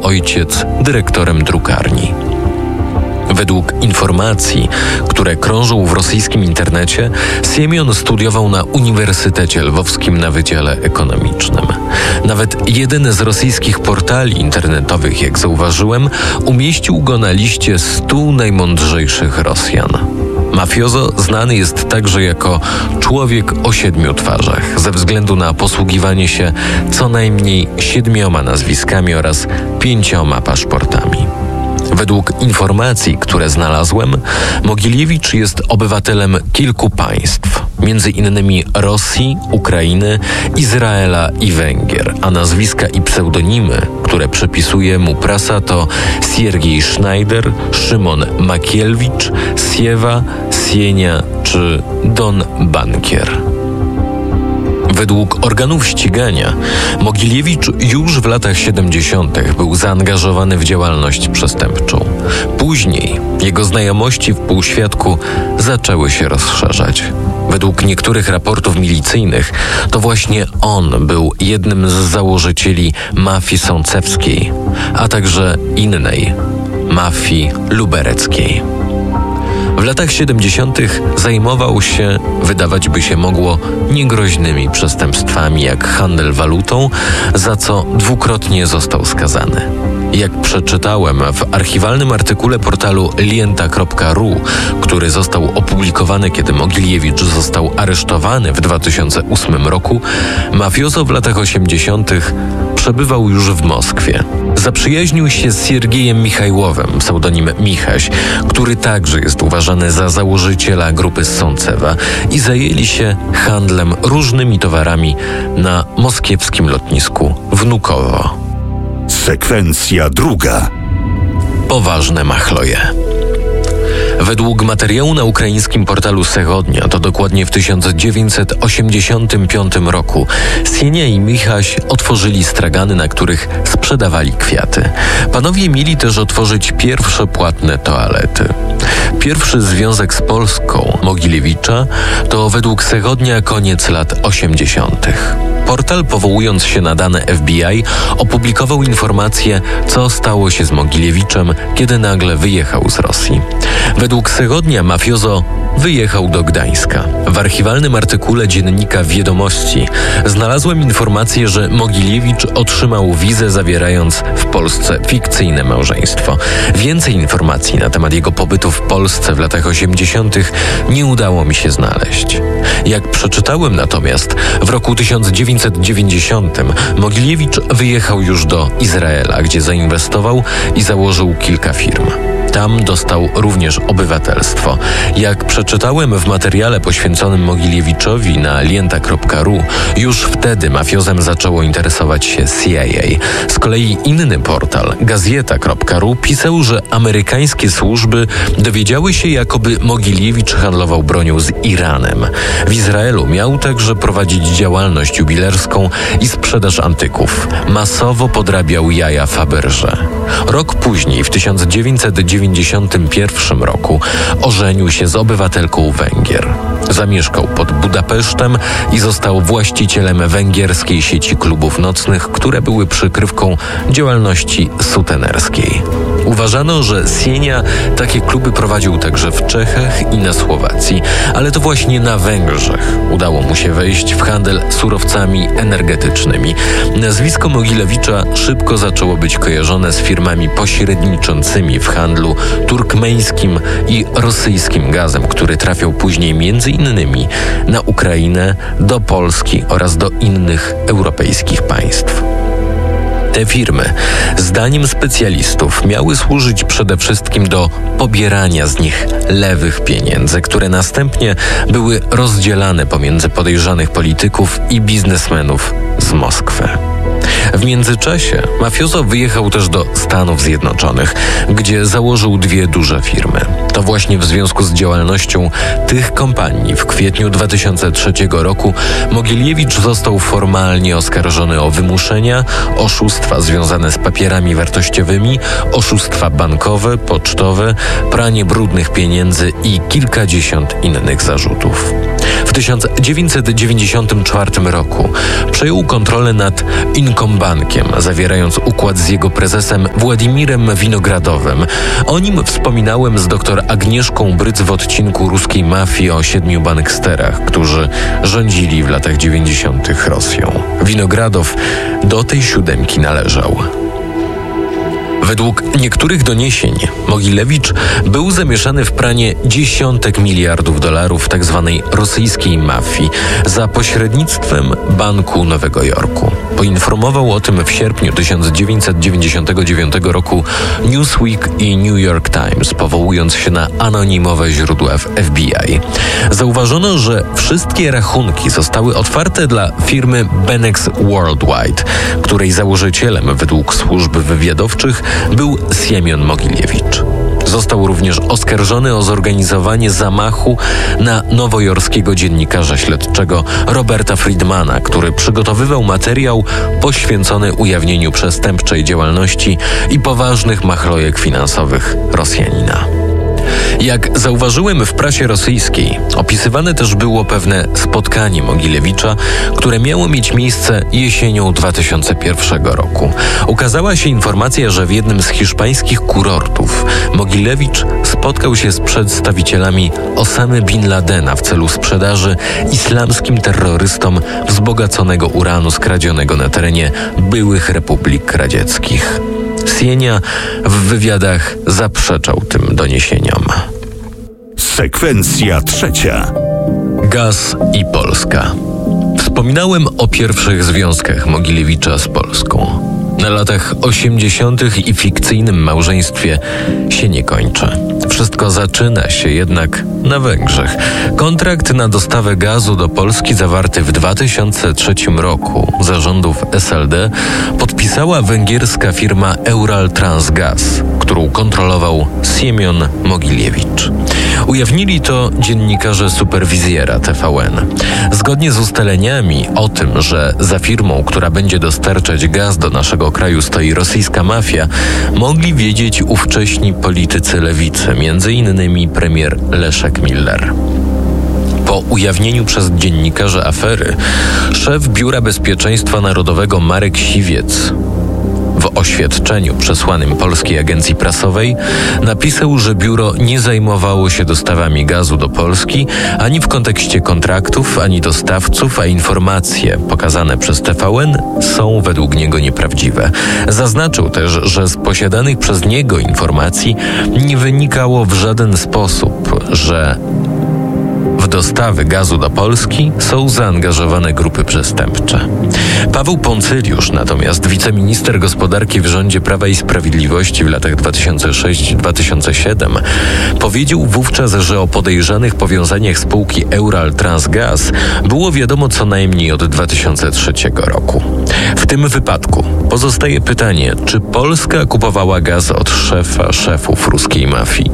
ojciec dyrektorem drukarni. Według informacji, które krążą w rosyjskim internecie, Siemion studiował na Uniwersytecie Lwowskim na Wydziale Ekonomicznym. Nawet jeden z rosyjskich portali internetowych, jak zauważyłem, umieścił go na liście 100 najmądrzejszych Rosjan. Mafiozo znany jest także jako człowiek o 7 twarzach, ze względu na posługiwanie się co najmniej 7 nazwiskami oraz 5 paszportami. Według informacji, które znalazłem, Mogiliewicz jest obywatelem kilku państw, między innymi Rosji, Ukrainy, Izraela i Węgier, a nazwiska i pseudonimy, które przypisuje mu prasa, to Siergiej Schneider, Szymon Makielewicz, Siewa, Sienia czy Don Bankier. Według organów ścigania Mogiliewicz już w latach 70. był zaangażowany w działalność przestępczą. Później jego znajomości w półświadku zaczęły się rozszerzać. Według niektórych raportów milicyjnych to właśnie on był jednym z założycieli mafii sącewskiej, a także innej mafii lubereckiej. W latach 70. zajmował się, wydawać by się mogło, niegroźnymi przestępstwami jak handel walutą, za co dwukrotnie został skazany. Jak przeczytałem w archiwalnym artykule portalu lienta.ru, który został opublikowany, kiedy Mogiliewicz został aresztowany w 2008 roku, mafiozo w latach 80. przebywał już w Moskwie. Zaprzyjaźnił się z Siergiejem Michajłowem, pseudonim Michaś, który także jest uważany za założyciela grupy z Sącewa, i zajęli się handlem różnymi towarami na moskiewskim lotnisku Wnukowo. Sekwencja druga. Poważne machloje. Według materiału na ukraińskim portalu Segodnia, to dokładnie w 1985 roku, Sienia i Michaś otworzyli stragany, na których sprzedawali kwiaty. Panowie mieli też otworzyć pierwsze płatne toalety. Pierwszy związek z Polską Mogiliewicza to według Segodnia koniec lat 80. Portal, powołując się na dane FBI, opublikował informację, co stało się z Mogiliewiczem, kiedy nagle wyjechał z Rosji. Według Segodnia mafiozo wyjechał do Gdańska. W archiwalnym artykule dziennika Wiadomości znalazłem informację, że Mogiliewicz otrzymał wizę, zawierając w Polsce fikcyjne małżeństwo. Więcej informacji na temat jego pobytu w Polsce w latach 80. nie udało mi się znaleźć. Jak przeczytałem natomiast, w roku 1990 Mogiliewicz wyjechał już do Izraela, gdzie zainwestował i założył kilka firm. Tam dostał również obywatelstwo. Jak przeczytałem w materiale poświęconym Mogiliewiczowi na lienta.ru, już wtedy mafiozem zaczęło interesować się CIA. Z kolei inny portal, gazeta.ru, pisał, że amerykańskie służby dowiedziały się, jakoby Mogiliewicz handlował bronią z Iranem. W Izraelu miał także prowadzić działalność jubilerską i sprzedaż antyków. Masowo podrabiał jaja Faberże. Rok później, w 1991 roku, ożenił się z obywatelką Węgier. Zamieszkał pod Budapesztem i został właścicielem węgierskiej sieci klubów nocnych, które były przykrywką działalności sutenerskiej. Uważano, że Sienia takie kluby prowadził także w Czechach i na Słowacji, ale to właśnie na Węgrzech udało mu się wejść w handel surowcami energetycznymi. Nazwisko Mogilewicza szybko zaczęło być kojarzone z firmami pośredniczącymi w handlu turkmeńskim i rosyjskim gazem, który trafiał później m.in. na Ukrainę, do Polski oraz do innych europejskich państw. Te firmy, zdaniem specjalistów, miały służyć przede wszystkim do pobierania z nich lewych pieniędzy, które następnie były rozdzielane pomiędzy podejrzanych polityków i biznesmenów z Moskwy. W międzyczasie mafiozo wyjechał też do Stanów Zjednoczonych, gdzie założył 2 duże firmy. To właśnie w związku z działalnością tych kompanii w kwietniu 2003 roku Mogiliewicz został formalnie oskarżony o wymuszenia, oszustwa związane z papierami wartościowymi, oszustwa bankowe, pocztowe, pranie brudnych pieniędzy i kilkadziesiąt innych zarzutów. W 1994 roku przejął kontrolę nad Inkombankiem, zawierając układ z jego prezesem Władimirem Winogradowym. O nim wspominałem z dr Agnieszką Bryc w odcinku ruskiej mafii o 7 banksterach, którzy rządzili w latach 90. Rosją. Winogradow do tej siódemki należał. Według niektórych doniesień Mogilewicz był zamieszany w pranie dziesiątek miliardów dolarów tzw. rosyjskiej mafii za pośrednictwem Banku Nowego Jorku. Poinformował o tym w sierpniu 1999 roku Newsweek i New York Times, powołując się na anonimowe źródła w FBI. Zauważono, że wszystkie rachunki zostały otwarte dla firmy Benex Worldwide, której założycielem według służb wywiadowczych był Siemion Mogilewicz. Został również oskarżony o zorganizowanie zamachu na nowojorskiego dziennikarza śledczego Roberta Friedmana, który przygotowywał materiał poświęcony ujawnieniu przestępczej działalności i poważnych machlojek finansowych Rosjanina. Jak zauważyłem w prasie rosyjskiej, opisywane też było pewne spotkanie Mogilewicza, które miało mieć miejsce jesienią 2001 roku. Ukazała się informacja, że w jednym z hiszpańskich kurortów Mogilewicz spotkał się z przedstawicielami Osamy Bin Ladena w celu sprzedaży islamskim terrorystom wzbogaconego uranu skradzionego na terenie byłych republik radzieckich. Sienia w wywiadach zaprzeczał tym doniesieniom. Sekwencja trzecia. Gaz i Polska. Wspominałem o pierwszych związkach Mogilewicza z Polską. Na latach 80. i fikcyjnym małżeństwie się nie kończy. Wszystko zaczyna się jednak na Węgrzech. Kontrakt na dostawę gazu do Polski zawarty w 2003 roku za rządów SLD podpisała węgierska firma Euraltransgaz, którą kontrolował Siemion Mogilewicz. Ujawnili to dziennikarze superwizjera TVN. Zgodnie z ustaleniami o tym, że za firmą, która będzie dostarczać gaz do naszego kraju, stoi rosyjska mafia, mogli wiedzieć ówcześni politycy lewicy, m.in. premier Leszek Miller. Po ujawnieniu przez dziennikarzy afery, szef Biura Bezpieczeństwa Narodowego Marek Siwiec w oświadczeniu przesłanym Polskiej Agencji Prasowej napisał, że biuro nie zajmowało się dostawami gazu do Polski ani w kontekście kontraktów, ani dostawców, a informacje pokazane przez TVN są według niego nieprawdziwe. Zaznaczył też, że z posiadanych przez niego informacji nie wynikało w żaden sposób, że w dostawy gazu do Polski są zaangażowane grupy przestępcze. Paweł Poncyliusz, natomiast wiceminister gospodarki w rządzie Prawa i Sprawiedliwości w latach 2006-2007, powiedział wówczas, że o podejrzanych powiązaniach spółki Euraltransgaz było wiadomo co najmniej od 2003 roku. W tym wypadku pozostaje pytanie, czy Polska kupowała gaz od szefa szefów ruskiej mafii?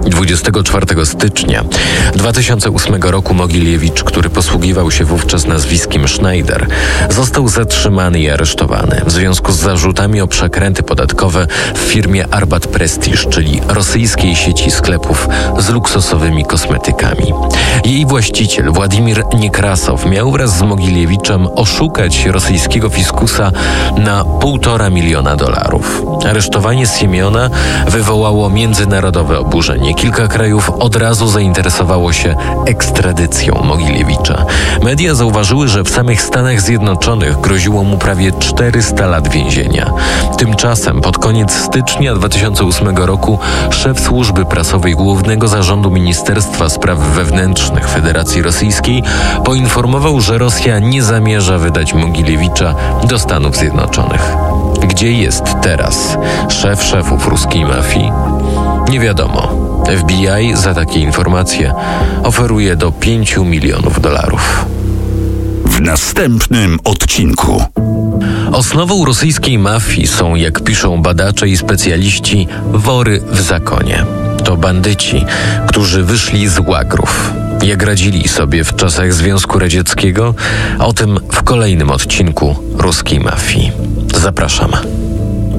24 stycznia 2008 roku Mogilewicz, który posługiwał się wówczas nazwiskiem Schneider, został zatrzymany i aresztowany w związku z zarzutami o przekręty podatkowe w firmie Arbat Prestige, czyli rosyjskiej sieci sklepów z luksusowymi kosmetykami. Jej właściciel Władimir Niekrasow miał wraz z Mogilewiczem oszukać rosyjskiego fiskusa na $1,5 miliona. Aresztowanie Siemiona wywołało międzynarodowe oburzenie. Kilka krajów od razu zainteresowało się ekstradycją Mogilewicza. Media zauważyły, że w samych Stanach Zjednoczonych groziło mu prawie 400 lat więzienia. Tymczasem pod koniec stycznia 2008 roku szef służby prasowej Głównego Zarządu Ministerstwa Spraw Wewnętrznych Federacji Rosyjskiej poinformował, że Rosja nie zamierza wydać Mogilewicza do Stanów Zjednoczonych. Gdzie jest teraz szef szefów ruskiej mafii? Nie wiadomo. FBI za takie informacje oferuje do $5 milionów. W następnym odcinku. Osnową rosyjskiej mafii są, jak piszą badacze i specjaliści, wory w zakonie. To bandyci, którzy wyszli z łagrów. Jak radzili sobie w czasach Związku Radzieckiego? O tym w kolejnym odcinku ruskiej mafii. Zapraszam.